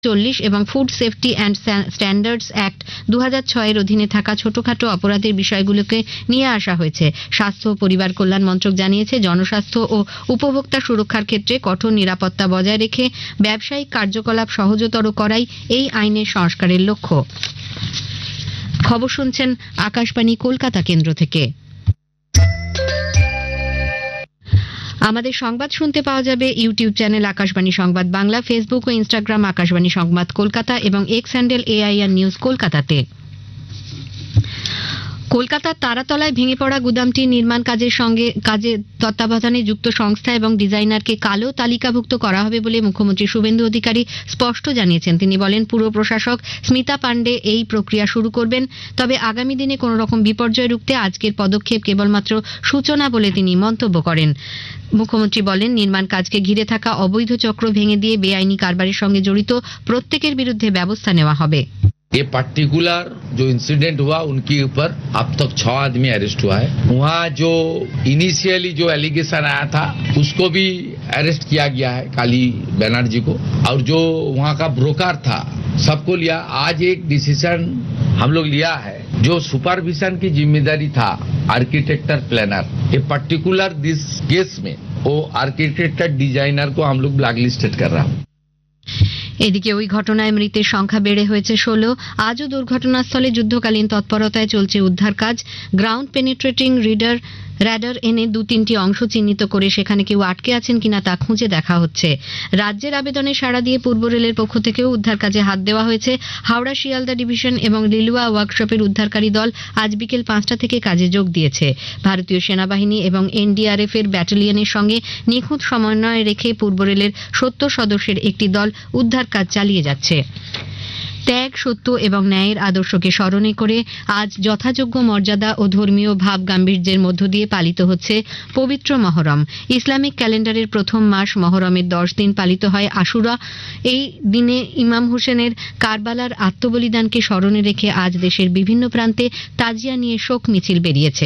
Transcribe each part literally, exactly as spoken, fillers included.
চল্লিশ এবং food safety and standards act দু হাজার ছয়ের অধীনে থাকা ছোটখাটো অপরাধের বিষয়গুলোকে নিয়ে আসা হয়েছে। স্বাস্থ্য ও পরিবার কল্যাণ মন্ত্রক জানিয়েছে, জনস্বাস্থ্য ও উপভোক্তা সুরক্ষার ক্ষেত্রে কঠোর নিরাপত্তা বজায় রেখে ব্যবসায়িক কার্যকলাপ সহজতর করাই এই আইনের সংস্কারের লক্ষ্য। খবর শুনছেন আকাশবাণী কলকাতা কেন্দ্র থেকে। আমাদের সংবাদ শুনতে পাওয়া যাবে ইউটিউব চ্যানেল আকাশবাণী সংবাদ বাংলা, ফেসবুক ও ইনস্টাগ্রাম আকাশবাণী সংবাদ কলকাতা এবং এক্স হ্যান্ডেল এআইআর নিউজ কলকাতাতে। কলকাতার তারাতলায় ভেঙে পড়া গুদামটি নির্মাণ কাজের সঙ্গে কাজের তত্ত্বাবধানে যুক্ত সংস্থা এবং ডিজাইনারকে কালো তালিকাভুক্ত করা হবে বলে মুখ্যমন্ত্রী শুভেন্দু অধিকারী স্পষ্ট জানিয়েছেন। তিনি বলেন, পুর প্রশাসক স্মিতা পাণ্ডে এই প্রক্রিয়া শুরু করবেন। তবে আগামী দিনে কোনো রকম বিপর্যয় রুখতে আজকের পদক্ষেপ কেবলমাত্র সূচনা বলে তিনি মন্তব্য করেন। মুখ্যমন্ত্রী বলেন, নির্মাণ কাজকে ঘিরে থাকা অবৈধ চক্র ভেঙে দিয়ে বেআইনি কারবারের সঙ্গে জড়িত প্রত্যেকের বিরুদ্ধে ব্যবস্থা নেওয়া হবে। ये पर्टिकुलर जो इंसिडेंट हुआ उनके ऊपर अब तक छह आदमी अरेस्ट हुआ है। वहाँ जो इनिशियली जो एलिगेशन आया था उसको भी अरेस्ट किया गया है, काली बनर्जी को, और जो वहाँ का ब्रोकर था सबको लिया। आज एक डिसीजन हम लोग लिया है, जो सुपरविजन की जिम्मेदारी था आर्किटेक्टर प्लानर, ये पर्टिकुलर दिस केस में वो आर्किटेक्टर डिजाइनर को हम लोग ब्लैक लिस्टेड कर रहा हूँ। এদিকে ওই ঘটনায় মৃতের সংখ্যা বেড়ে হয়েছে ষোলো। আজও দুর্ঘটনাস্থলে যুদ্ধকালীন তৎপরতায় চলছে উদ্ধার কাজ। গ্রাউন্ড পেনিট্রেটিং রিডার র্যাডার এনে দু তিনটি অংশ চিহ্নিত করে সেখানে কেউ আটকে আছেন কিনা তা খুঁজে দেখা হচ্ছে। রাজ্যের আবেদনে সাড়া দিয়ে পূর্ব রেলের পক্ষ থেকেও উদ্ধার কাজে হাত দেওয়া হয়েছে। হাওড়া শিয়ালদা ডিভিশন এবং লিলুয়া ওয়ার্কশপের উদ্ধারকারী দল আজ বিকেল পাঁচটা থেকে কাজে যোগ দিয়েছে। ভারতীয় সেনাবাহিনী এবং এনডিআরএফ এর ব্যাটালিয়নের সঙ্গে নিখুঁত সমন্বয় রেখে পূর্ব রেলের সত্তর সদস্যের একটি দল উদ্ধার কাজ চালিয়ে যাচ্ছে। ত্যাগ, সত্য এবং ন্যায়ের আদর্শকে স্মরণে করে আজ যথাযোগ্য মর্যাদা ও ধর্মীয় ভাব গাম্ভীর্যের মধ্য দিয়ে পালিত হচ্ছে পবিত্র মহরম। ইসলামিক ক্যালেন্ডারের প্রথম মাস মহরমের দশ দিন পালিত হয় আশুরা। এই দিনে ইমাম হোসেনের কারবালার আত্মবলিদানকে স্মরণে রেখে আজ দেশের বিভিন্ন প্রান্তে তাজিয়া নিয়ে শোক মিছিল বেরিয়েছে।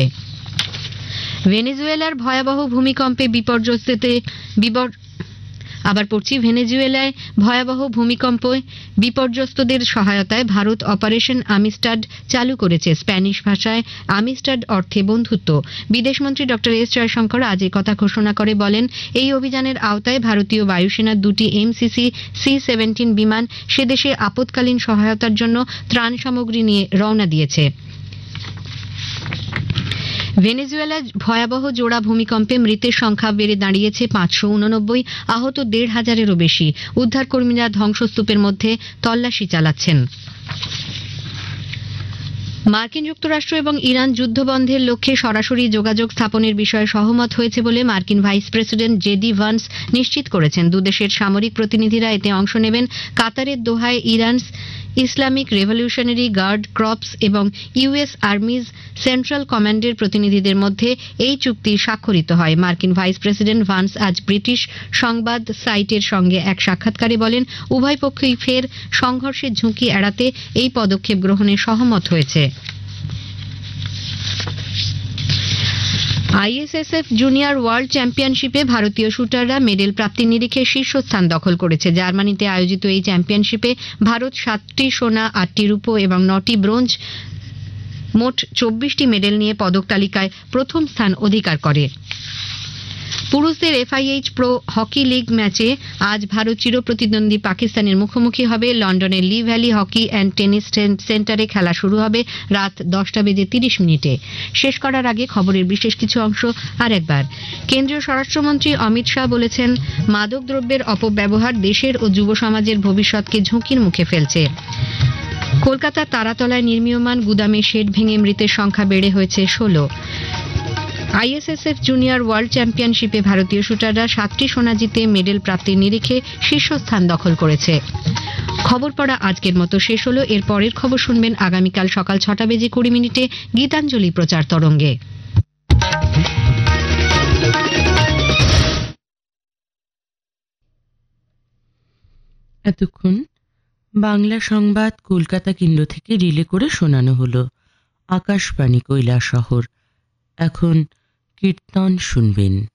ভেনেজুয়েলার ভয়াবহ ভূমিকম্পে বিপর্যস্ততে বিপর আবার পড়ছি ভেনেজুয়েলায় ভয়াবহ ভূমিকম্পে বিপর্যস্তদের সহায়তায় ভারত অপারেশন আমিস্টাড চালু করেছে। স্প্যানিশ ভাষায় আমিস্টাড অর্থে বন্ধুত্ব। বিদেশমন্ত্রী ডক্টর এস জয়শঙ্কর আজ এই কথা ঘোষণা করে বলেন, এই অভিযানের আওতায় ভারতীয় বায়ুসেনার দুটি এমসিসি সি সেভেন্টিন বিমান সে দেশে আপৎকালীন সহায়তার জন্য ত্রাণ সামগ্রী নিয়ে রওনা দিয়েছে। ভেনেজুয়েলায় ভয়াবহ জোড়া ভূমিকম্পে মৃতের সংখ্যা বেড়ে দাঁড়িয়েছে পাঁচশো উননব্বই, আহত দেড় হাজারেরও বেশি। উদ্ধারকর্মীরা ধ্বংসস্তূপের মধ্যে তল্লাশি চালাচ্ছেন। মার্কিন যুক্তরাষ্ট্র এবং ইরান যুদ্ধবন্ধের লক্ষ্যে সরাসরি যোগাযোগ স্থাপনের বিষয়ে সহমত হয়েছে বলে মার্কিন ভাইস প্রেসিডেন্ট জেডি ভান্স নিশ্চিত করেছেন। দুদেশের সামরিক প্রতিনিধিরা এতে অংশ নেবেন। কাতারের দোহায় Iran Islamic revolutionary guard crops এবং ইউএস আর্মিজ সেন্ট্রাল কমান্ডের প্রতিনিধিদের মধ্যে এই চুক্তি স্বাক্ষরিত হয়। মার্কিন ভাইস প্রেসিডেন্ট ভান্স আজ ব্রিটিশ সংবাদ সাইটের সঙ্গে এক সাক্ষাৎকারে বলেন, উভয় পক্ষই ফের সংঘর্ষের ঝুঁকি এড়াতে এই পদক্ষেপ গ্রহণে সহমত হয়েছে। আইএসএসএফ জুনিয়র ওয়ার্ল্ড চ্যাম্পিয়নশিপে ভারতীয় শুটাররা মেডেল প্রাপ্তির নিরিখে শীর্ষস্থান দখল করেছে। জার্মানিতে আয়োজিত এই চ্যাম্পিয়নশিপে ভারত সাতটি সোনা, আটটি রূপো এবং নটি ব্রোঞ্জ, মোট চব্বিশটি মেডেল নিয়ে পদক তালিকায় প্রথম স্থান অধিকার করে। পুরুষদের এফআইএইচ প্রো হকি লিগ ম্যাচে আজ ভারত চিরপ্রতিদ্বন্দ্বী পাকিস্তানের মুখোমুখি হবে। লন্ডনের লি ভ্যালি হকি অ্যান্ড টেনিস সেন্টারে খেলা শুরু হবে রাত দশটা বেজে তিরিশ মিনিটে। শেষ করার আগে খবরের বিশেষ কিছু অংশ আর একবার। কেন্দ্রীয় স্বরাষ্ট্রমন্ত্রী অমিত শাহ বলেছেন, মাদক দ্রব্যের অপব্যবহার দেশের ও যুব সমাজের ভবিষ্যৎকে ঝুঁকির মুখে ফেলছে। কলকাতার তারাতলায় নির্মীয়মান গুদামে শেড ভেঙে মৃতের সংখ্যা বেড়ে হয়েছে ষোলো। আইএসএসএফ জুনিয়র ওয়ার্ল্ড চ্যাম্পিয়নশিপে ভারতীয় শুটাররা সাতটি সোনা জিতে মেডেল প্রাপ্তির নিরিখে শীর্ষস্থান দখল করেছে। খবর পড়া আজকের মতো শেষ হলো। এর পরের খবর শুনবেন আগামীকাল সকাল ছটা বেজে কুড়ি মিনিটে গীতাঞ্জলি প্রচার তরঙ্গে। এতক্ষণ বাংলা সংবাদ কলকাতা কেন্দ্র থেকে রিলে করে শোনানো হলো। আকাশবাণী কৈলাসহর। এখন কীর্তন শুনবেন।